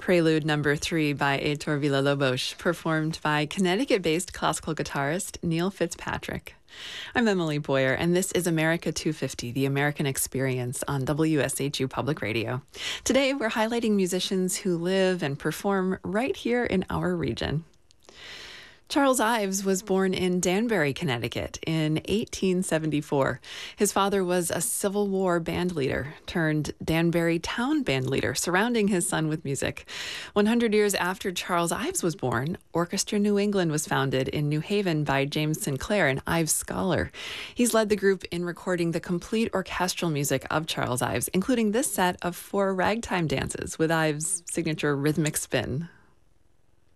Prelude Number 3 by Heitor Villa-Lobos, performed by Connecticut-based classical guitarist Neil Fitzpatrick. I'm Emily Boyer, and this is America 250, the American Experience on WSHU Public Radio. Today, we're highlighting musicians who live and perform right here in our region. Charles Ives was born in Danbury, Connecticut in 1874. His father was a Civil War band leader turned Danbury town band leader, surrounding his son with music. 100 years after Charles Ives was born, Orchestra New England was founded in New Haven by James Sinclair, an Ives scholar. He's led the group in recording the complete orchestral music of Charles Ives, including this set of 4 ragtime dances with Ives' signature rhythmic spin.